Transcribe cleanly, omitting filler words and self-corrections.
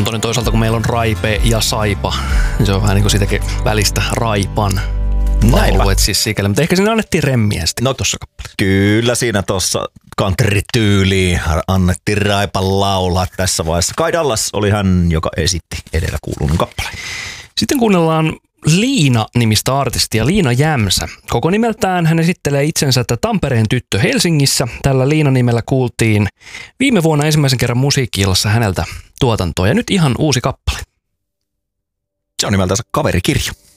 mielenkiintoinen toisaalta, kun meillä on Raipe ja Saipa. Se on vähän niin kuin siitäkin välistä Raipan alueet siis sikäli. Mutta ehkä siinä annettiin remmiä sitten tuossa kappaleessa. Kyllä siinä tuossa country-tyyliin annettiin Raipan laulaa tässä vaiheessa. Kai Dallas oli hän, joka esitti edellä kuulunut kappaleen. Sitten kuunnellaan Liina-nimistä artistia, Liina Jämsä. Koko nimeltään hän esittelee itsensä Tampereen tyttö Helsingissä. Tällä Liina-nimellä kuultiin viime vuonna ensimmäisen kerran musiikki-illassa häneltä tuotantoa ja nyt ihan uusi kappale. Se on nimeltänsä Kaverikirja.